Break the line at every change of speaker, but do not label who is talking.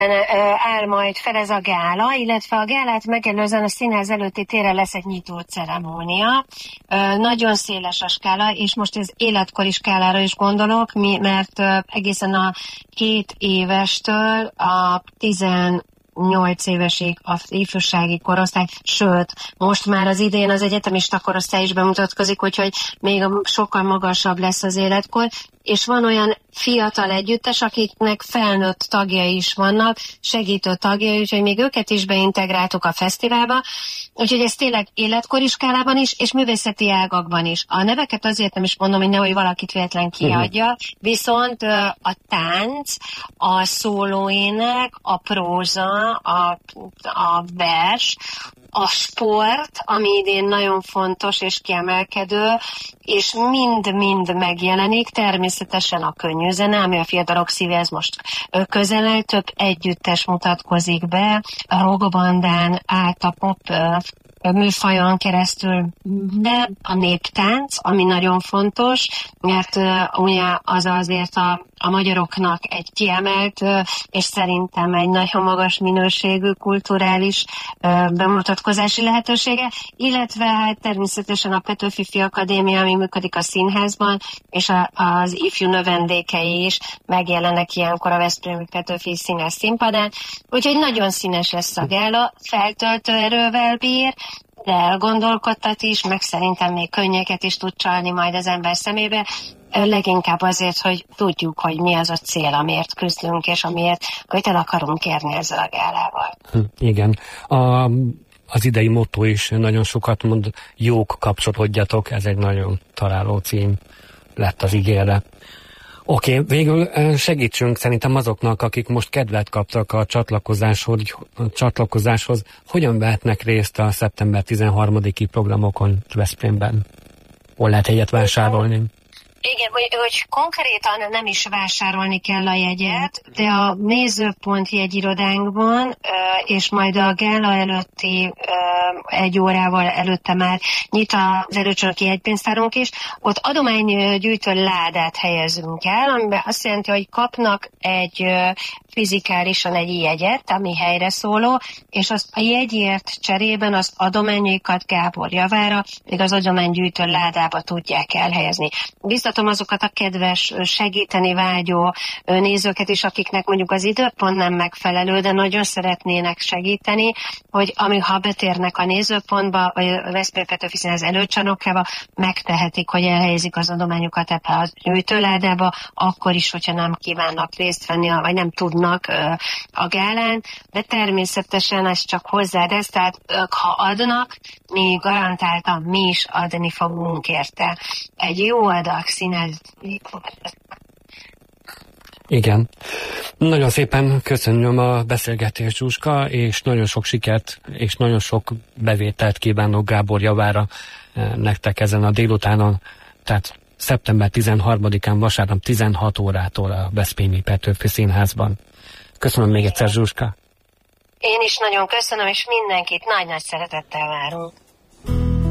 áll majd fel ez a gála, illetve a gálát megelőzően a színház előtti téren lesz egy nyitó ceremónia. Nagyon széles a skála, és most ez életkori skálára is gondolok, mert egészen a 7 évestől a 18 évesig az ifjúsági korosztály, sőt, most már az idén az egyetemista korosztály is bemutatkozik, úgyhogy még sokkal magasabb lesz az életkor, és van olyan fiatal együttes, akiknek felnőtt tagjai is vannak, segítő tagjai, úgyhogy még őket is beintegráltuk a fesztiválba, úgyhogy ez tényleg életkori skálában is, és művészeti ágakban is. A neveket azért nem is mondom, hogy nehogy valakit véletlen kiadja, viszont a tánc, a szólóének, a próza, a vers, a sport, ami idén nagyon fontos és kiemelkedő, és mind-mind megjelenik, természetesen a könnyű zene, ami a fiatalok szívéhez most közel, több együttes mutatkozik be, a rockbandán át a pop műfajon keresztül, de a néptánc, ami nagyon fontos, mert ugye az azért a magyaroknak egy kiemelt, és szerintem egy nagyon magas minőségű kulturális bemutatkozási lehetősége, illetve hát természetesen a Petőfi Akadémia, ami működik a színházban, és az ifjú növendékei is megjelennek ilyenkor a Veszprémi Petőfi Színház színpadán, úgyhogy nagyon színes lesz a gála, feltöltő erővel bír, de elgondolkodtat is, meg szerintem még könnyeket is tud csalni majd az ember szemébe, leginkább azért, hogy tudjuk, hogy mi az a cél, amiért küzdünk, és amiért el akarunk érni ezzel a gálával.
Igen. Az idei motto is nagyon sokat mond, jók kapcsolódjatok, ez egy nagyon találó cím lett az ígére. Oké, végül segítsünk szerintem azoknak, akik most kedvet kaptak a csatlakozáshoz, hogyan vehetnek részt a szeptember 13-i programokon Veszprémben? Hol lehet egyet vásárolni?
Igen, hogy konkrétan nem is vásárolni kell a jegyet, de a nézőpont jegyirodánkban, és majd a gála előtti 1 órával előtte már nyit az előcsóki jegypénztárunk is, ott adománygyűjtő ládát helyezünk el, amiben azt jelenti, hogy kapnak egy fizikálisan egy jegyet, ami helyre szóló, és az a jegyért cserében az adományaikat Gábor javára, még az adománygyűjtő ládába tudják elhelyezni. Biztatom azokat a kedves, segíteni vágyó nézőket is, akiknek mondjuk az időpont nem megfelelő, de nagyon szeretnének segíteni, hogy ha betérnek a nézőpontba, vagy a Veszprém Petőfi Színház előcsarnokába, megtehetik, hogy elhelyezik az adományokat ebbe a gyűjtőládába, akkor is, hogyha nem kívánnak részt venni, vagy nem tudnak a gálán, de természetesen ez csak hozzátesz, tehát ha adnak, mi garantáltan mi is adni fogunk érte. Egy jó adag színház.
Igen. Nagyon szépen köszönöm a beszélgetést, Zsuska, és nagyon sok sikert, és nagyon sok bevételt kívánok Gábor javára nektek ezen a délutánon, tehát szeptember 13-án vasárnap 16 órától a Veszprémi Petőfi Színházban. Köszönöm még egyszer, Zsuska.
Én is nagyon köszönöm, és mindenkit nagy-nagy szeretettel várunk.